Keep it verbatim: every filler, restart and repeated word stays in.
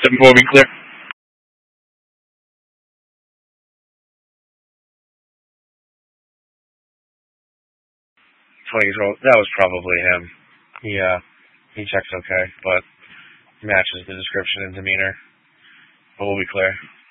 seven four, be clear. twenty control. That was probably him. He, uh, he checks okay, but matches the description and demeanor. But we'll be clear.